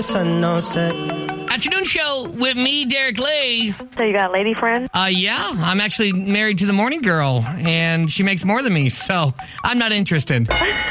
Afternoon show with me, Derek Lee. So you got a lady friend? Yeah, I'm actually married to the morning girl, and she makes more than me, so I'm not interested.